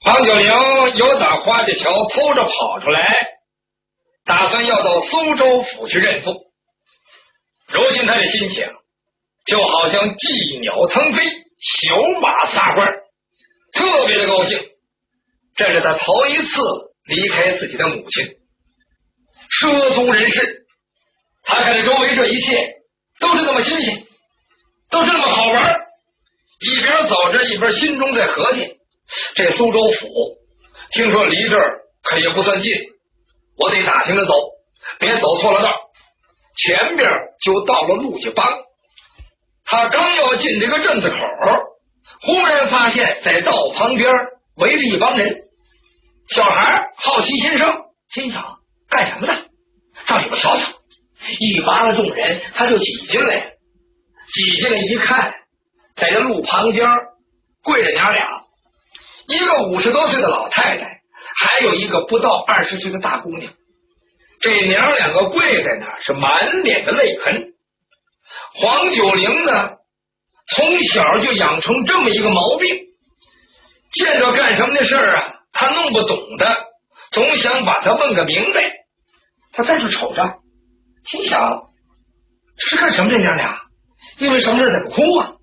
黄九龄由打花家桥偷着跑出来，打算要到苏州府去认父。如今他的心情就好像寄鸟腾飞，裘马撒欢，特别的高兴。这是他头一次离开自己的母亲，涉足人世。他看着周围这一切都是那么新鲜，都是那么好玩，一边走着一边心中在合计，这苏州府听说离这儿可也不算近，我得打听着走，别走错了道。前边就到了陆家帮，他刚要进这个镇子口，忽然发现在道旁边围着一帮人。小孩好奇心生，心想干什么的，上去我瞧瞧。一扒拉众人，他就挤进来了。挤进来一看，在这路旁边跪着娘俩，一个50多岁的老太太，还有一个不到20岁的大姑娘。这娘两个跪在那儿，是满脸的泪痕。黄九龄呢，从小就养成这么一个毛病，见着干什么的事儿啊，他弄不懂的，总想把他问个明白。他在这瞅着，心想这是干什么这娘俩？因为什么事怎么哭啊？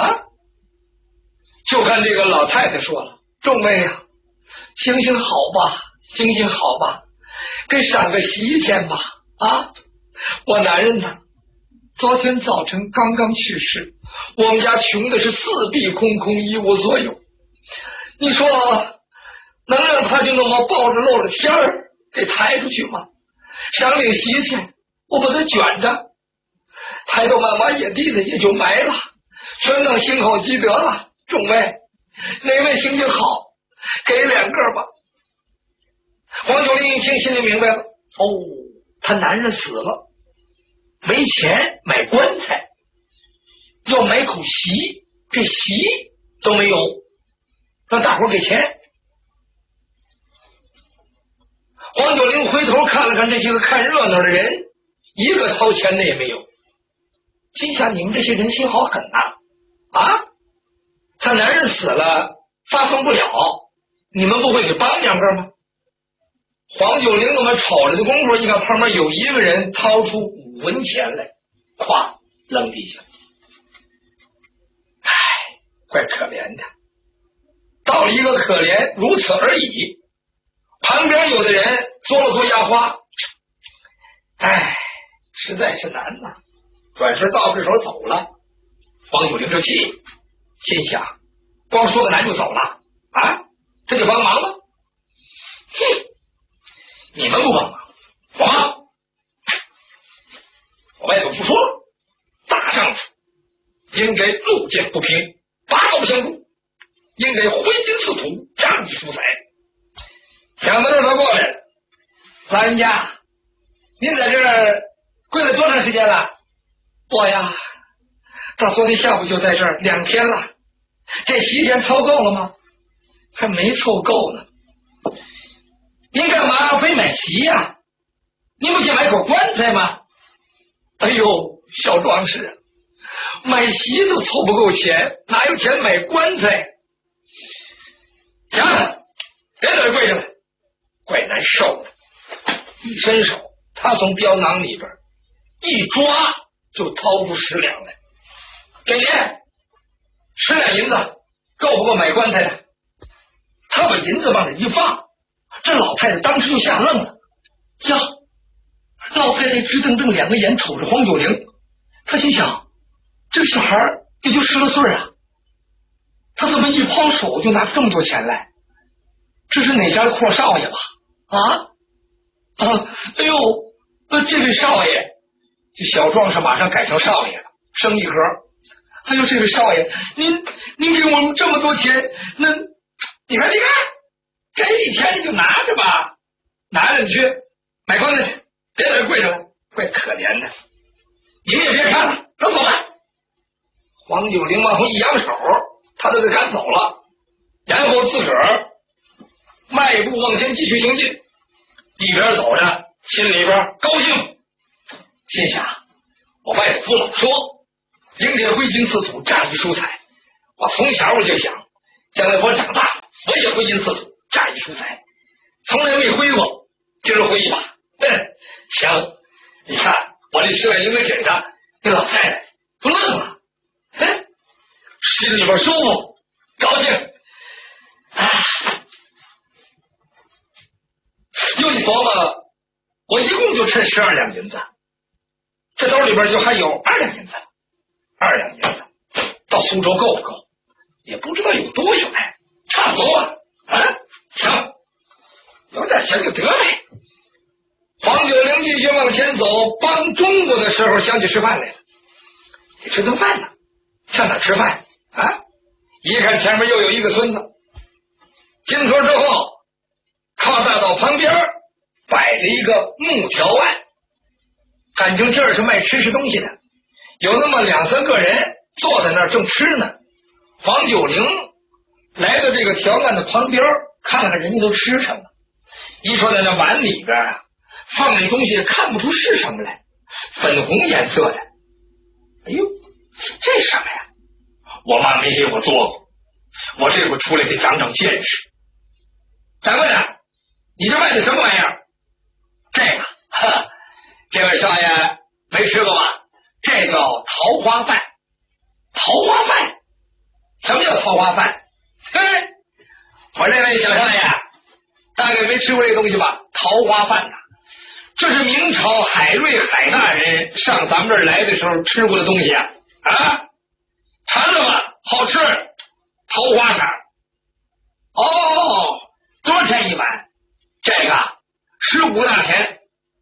就看这个老太太说了：“众位啊，行行好吧，行行好吧，给赏个喜钱吧！我男人呢，昨天早晨刚刚去世，我们家穷的是四壁空空，一无所有。你说能让他就那么抱着露了天儿给抬出去吗？赏领喜钱，我把他卷着，抬到满瓦野地的也就埋了，全当行好积德了。众位，哪位行行好，给2个吧。”黄九龄一听，心里明白了，他男人死了，没钱买棺材，要买口席，这席都没有，让大伙给钱。黄九龄回头看了看这些个看热闹的人，一个掏钱的也没有，心想你们这些人心好狠呐！他男人死了发送不了，你们不会给帮2个吗？黄九龄那么瞅着的功夫，一看旁边有一个人掏出5文钱来，咵扔地下。怪可怜的，到了一个可怜如此而已。旁边有的人嘬了嘬牙花，实在是难呐，转身倒着手走了。黄九龄就气，心想光说个难就走了这就帮忙了？你们不帮忙，我忙。我外头不说了，大丈夫应该路见不平，拔刀相助，应该挥金似土，仗义疏财。想到这儿他过来了：“老人家，您在这儿跪了多长时间了？”“我呀，到昨天下午就在这儿2天了。这席钱凑够了吗？”“还没凑够呢。”“您干嘛非买席呀？您不想买口棺材吗？”“哎呦，小壮士，买席都凑不够钱，哪有钱买棺材？”“行了，别在这跪下了，怪难受的。”一伸手，他从镖囊里边一抓，就掏出10两来。“给您10两银子，够不够买棺材的？”他把银子往这一放，这老太太当时就吓愣了。呀，老太太直瞪瞪2个眼瞅着黄九龄，他心想这个小孩也就10来岁啊，他怎么一抛手就拿这么多钱来？这是哪家的阔少爷吧？哎呦，这位少爷，这小壮士马上改成少爷了，生一格。哎呦，这位少爷，您给我们这么多钱，那你看，给你钱你就拿着吧，拿着你去买棺材去，别在这跪着了，怪可怜的。你们也别看了，都走吧。黄九龄往后一扬手，他都给赶走了，然后自个儿迈步往前继续行进，一边走着心里边高兴，心想我外祖父老说应该挥金似土，仗义疏财，我从小我就想将来我长大我也挥金似土， 一出菜，从来没回过，今儿回一把。行，你看我这10万应该给他，那老太太不愣了，心里边舒服，高兴。又一琢磨，我一共就趁12两银子，这兜里边就还有2两银子，2两银子到苏州够不够？也不知道有多远，差不多吧。行，有点钱就得呗。黄九龄继续往前走，帮中国的时候想起吃饭来了，得吃顿饭呢，上哪吃饭啊？一看前面又有一个村子，进村之后，靠大道旁边摆着一个木条案，感情这儿是卖吃食东西的，有那么2、3个人坐在那儿正吃呢。黄九龄来到这个条案的旁边，看看人家都吃什么。一说在那碗里边啊，放那东西看不出是什么来，粉红颜色的。哎呦，这是什么呀？我妈没给我做过，我这回出来得长长见识。掌柜的，你这卖的什么玩意儿？这个，这位少爷没吃过吧？这叫桃花饭。桃花饭？什么叫桃花饭？我这位小少爷大概没吃过这东西吧？桃花饭呐，这是明朝海瑞海大人上咱们这儿来的时候吃过的东西啊！尝尝吧，好吃，桃花色。多少钱一碗？这个15大钱。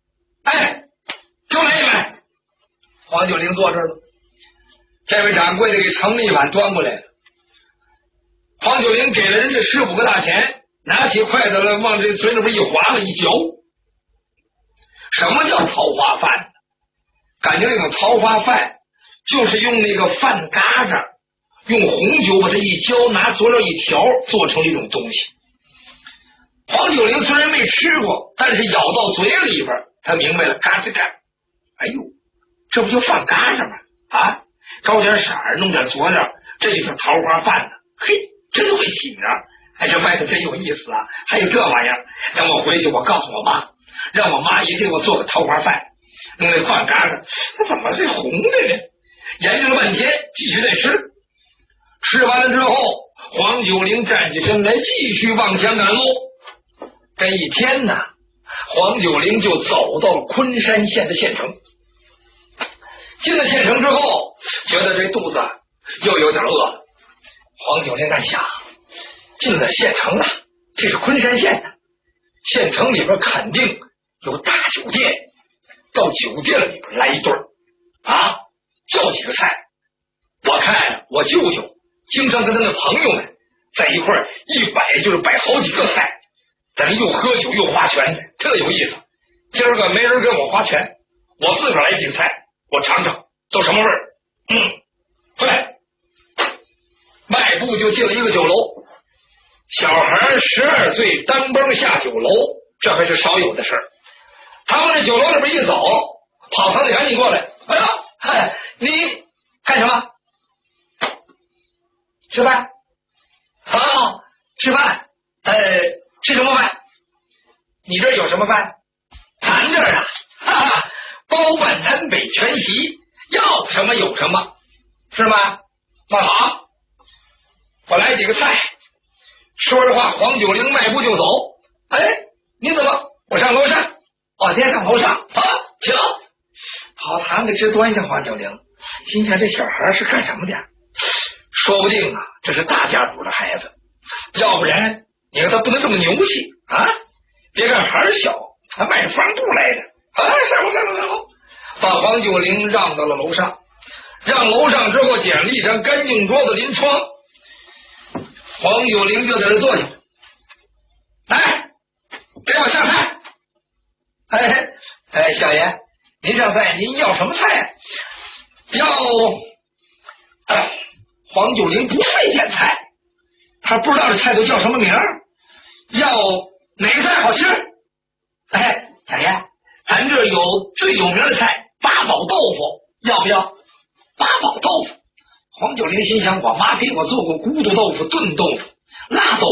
就来一碗。黄九龄坐这儿了，这位掌柜的给盛了一碗端过来了。黄九龄给了人家15个大钱，拿起筷子来往这嘴里边一划了一嚼。什么叫桃花饭呢？感觉那种桃花饭就是用那个饭嘎子用红酒把它一浇，拿佐料一调做成一种东西。黄九龄虽然没吃过，但是咬到嘴里边他明白了，嘎吱嘎，哎呦，这不就饭嘎子吗？招点色儿，弄点佐料，这就叫桃花饭呢。嘿，真会起名，这外头真有意思啊！还有这玩意儿，等我回去我告诉我妈，让我妈也给我做个桃花饭，弄那饭嘎子，它怎么是红的呢？研究了半天，继续再吃。吃完了之后，黄九龄站起身来，继续往前赶路。这一天呢，黄九龄就走到了昆山县的县城。进了县城之后，觉得这肚子又有点饿了。黄九龄在想，进了县城了，这是昆山县的，县城里边肯定有大酒店，到酒店里边来一顿叫几个菜。我看我舅舅经常跟他的朋友们在一块儿一摆就是摆好几个菜，在那又喝酒又划拳的，特有意思。今儿个没人跟我划拳，我自个儿来几个菜，我尝尝都什么味儿。对，迈步就进了一个酒楼。小孩12岁单蹦下酒楼，这还是少有的事儿。他往这酒楼里边一走，跑堂的赶紧过来。你干什么？吃饭？吃饭。吃什么饭？你这有什么饭？咱这儿包办南北全席，要什么有什么，是吗？那好，我来几个菜。说着话，黄九龄迈步就走。您怎么？我上楼上。先上楼上请。跑堂里直端详黄九龄，心想这小孩是干什么的？说不定这是大家主的孩子，要不然你看他不能这么牛气别看孩小，他卖方布来的上楼，把黄九龄让到了楼上。让楼上之后，捡了一张干净桌子临窗，黄九龄就在这坐下。来，给我上菜。小爷，您上菜，您要什么菜？黄九龄不会点菜，他不知道这菜都叫什么名儿，要哪个菜好吃？小爷，咱这有最有名的菜八宝豆腐，要不要？八宝豆腐。黄九龄心想，我妈给我做过咕嘟豆腐、炖豆腐、辣豆腐。